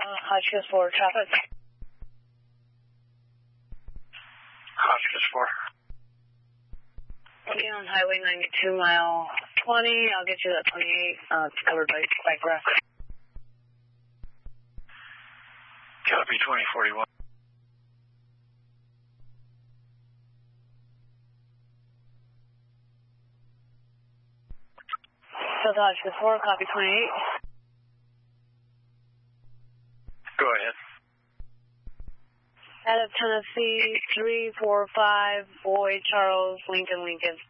Hotchkiss 4 traffic. Hotchkiss 4. Be on Highway 92, mile 20. I'll get you that 28. It's covered by bike rack. Copy 2041. Delta Hotchkiss 4, copy 28. Go ahead. Out of Tennessee, 345, Boy, Charles, Lincoln.